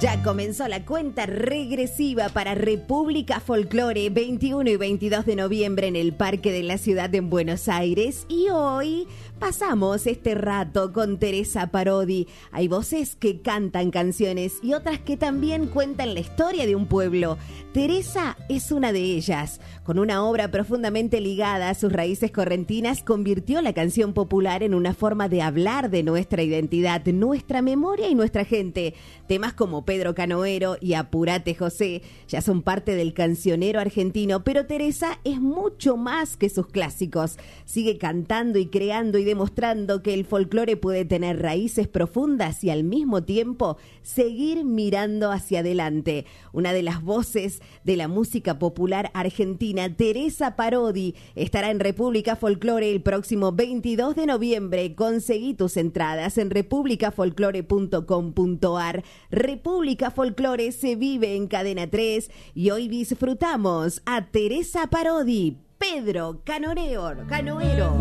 Ya comenzó la cuenta regresiva para República Folklore, 21 y 22 de noviembre en el Parque de la Ciudad de Buenos Aires. Y hoy pasamos este rato con Teresa Parodi. Hay voces que cantan canciones y otras que también cuentan la historia de un pueblo. Teresa es una de ellas. Con una obra profundamente ligada a sus raíces correntinas, convirtió la canción popular en una forma de hablar de nuestra identidad, nuestra memoria y nuestra gente. Temas como Pedro Canoero y Apurate José ya son parte del cancionero argentino, pero Teresa es mucho más que sus clásicos. Sigue cantando y creando y demostrando que el folclore puede tener raíces profundas y al mismo tiempo seguir mirando hacia adelante. Una de las voces de la música popular argentina, Teresa Parodi, estará en República Folklore el próximo 22 de noviembre. Conseguí tus entradas en republicafolklore.com.ar. República Folklore se vive en Cadena 3 y hoy disfrutamos a Teresa Parodi, Pedro Canoero.